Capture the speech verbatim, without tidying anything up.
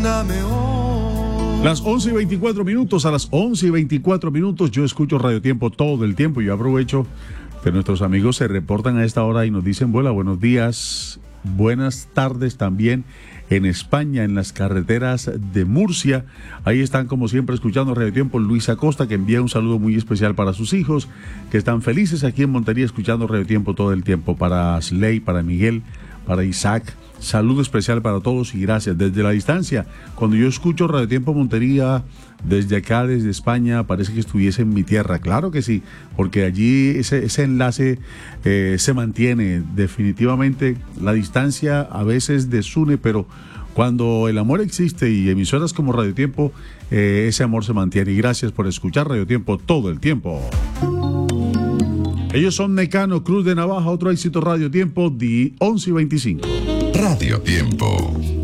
perdóname hoy. Las once y veinticuatro minutos, a las once y veinticuatro minutos yo escucho Radio Tiempo todo el tiempo. Yo aprovecho que nuestros amigos se reportan a esta hora y nos dicen, vuela, buenos días, buenas tardes también en España, en las carreteras de Murcia. Ahí están como siempre escuchando Radio Tiempo. Luis Acosta, que envía un saludo muy especial para sus hijos, que están felices aquí en Montería escuchando Radio Tiempo todo el tiempo. Para Sley, para Miguel, para Isaac, saludo especial para todos y gracias. Desde la distancia, cuando yo escucho Radio Tiempo Montería, desde acá, desde España, parece que estuviese en mi tierra. Claro que sí, porque allí ese, ese enlace eh, se mantiene. Definitivamente la distancia a veces desune, pero cuando el amor existe y emisoras como Radio Tiempo, eh, ese amor se mantiene. Y gracias por escuchar Radio Tiempo todo el tiempo. Ellos son Mecano, Cruz de Navaja, otro éxito Radio Tiempo, de once y veinticinco. Radio Tiempo.